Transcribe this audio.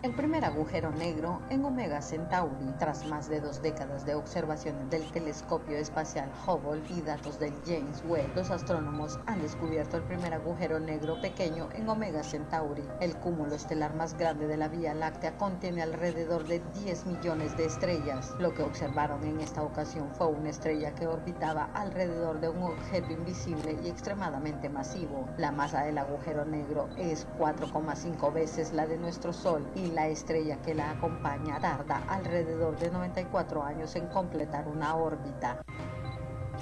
El primer agujero negro en Omega Centauri, tras más de 2 décadas de observaciones del telescopio espacial Hubble y datos del James Webb, los astrónomos han descubierto el primer agujero negro pequeño en Omega Centauri. El cúmulo estelar más grande de la Vía Láctea contiene alrededor de 10 millones de estrellas. Lo que observaron en esta ocasión fue una estrella que orbitaba alrededor de un objeto invisible y extremadamente masivo. La masa del agujero negro es 4,5 veces la de nuestro Sol y la estrella que la acompaña tarda alrededor de 94 años en completar una órbita.